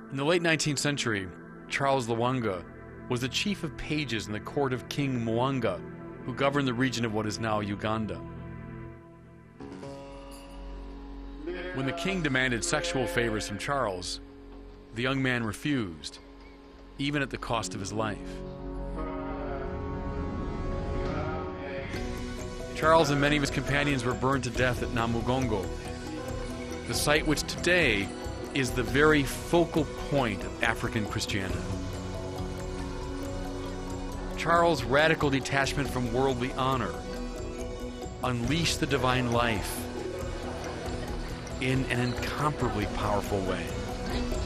In the late 19th century, Charles Lwanga was the chief of pages in the court of King Mwanga, who governed the region of what is now Uganda. When the king demanded sexual favors from Charles, the young man refused, even at the cost of his life. Charles and many of his companions were burned to death at Namugongo, the site which today is the very focal point of African Christianity. Charles' radical detachment from worldly honor unleashed the divine life in an incomparably powerful way.